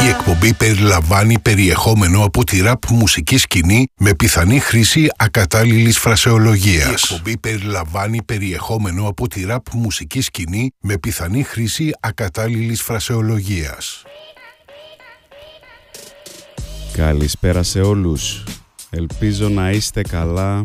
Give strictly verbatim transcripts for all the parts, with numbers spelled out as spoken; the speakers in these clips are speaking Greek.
Η εκπομπή περιλαμβάνει περιεχόμενο από τη ραπ μουσική σκηνή με πιθανή χρήση ακατάλληλης φρασεολογίας. Η εκπομπή περιλαμβάνει περιεχόμενο από τη ραπ μουσική σκηνή με πιθανή χρήση ακατάλληλης φρασεολογίας. Καλησπέρα σε όλους. Ελπίζω να είστε καλά.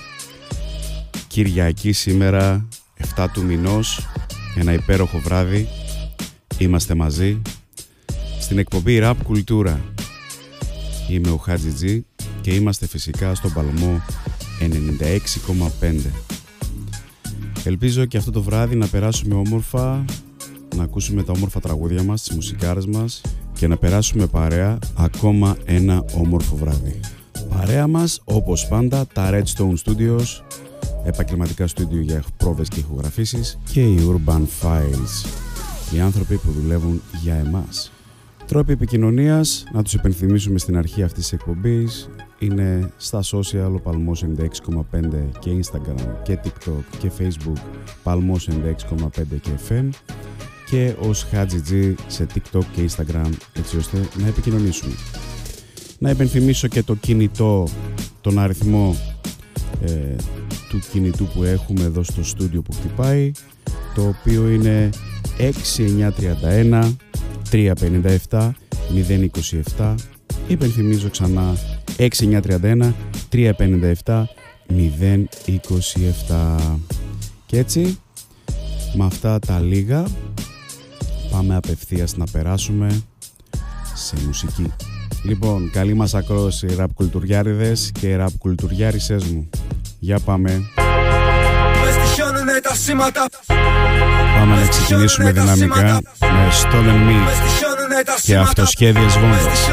Κυριακή σήμερα, εφτά του μηνός, ένα υπέροχο βράδυ. Είμαστε μαζί στην εκπομπή Ραπ Κουλτούρα. Είμαι ο Χατζιτζή και είμαστε φυσικά στον Παλμό ενενήντα έξι κόμμα πέντε. Ελπίζω και αυτό το βράδυ να περάσουμε όμορφα, να ακούσουμε τα όμορφα τραγούδια μας, τις μουσικάρες μας και να περάσουμε παρέα ακόμα ένα όμορφο βράδυ. Παρέα μας, όπως πάντα, τα Redstone Studios, επαγγελματικά στούντιο για πρόβες και ηχογραφήσεις, και οι Urban Files, οι άνθρωποι που δουλεύουν για εμάς. Τρόποι επικοινωνίας, να τους υπενθυμίσουμε στην αρχή αυτής της εκπομπής, είναι στα social, ο Παλμός ενενήντα έξι κόμμα πέντε και Instagram και TikTok και Facebook, Παλμός ενενήντα έξι κόμμα πέντε και εφ εμ, και ως Χατζιτζή σε TikTok και Instagram, έτσι ώστε να επικοινωνήσουμε. Να υπενθυμίσω και το κινητό, τον αριθμό ε, του κινητού που έχουμε εδώ στο στούντιο που χτυπάει, το οποίο είναι έξι εννιά τρία ένα τρία πέντε επτά μηδέν είκοσι επτά. Υπενθυμίζω ξανά έξι εννιά τρία ένα τρία πέντε επτά μηδέν είκοσι επτά. Και έτσι, με αυτά τα λίγα, πάμε απευθείας να περάσουμε σε μουσική. Λοιπόν, καλή μας ακρόαση, ραπ κουλτουριάριδες και ραπ κουλτουριάρισες μου. Για πάμε. Πάμε να ξεκινήσουμε δυναμικά με Stolen Me και αυτοσχέδιες βόμβες.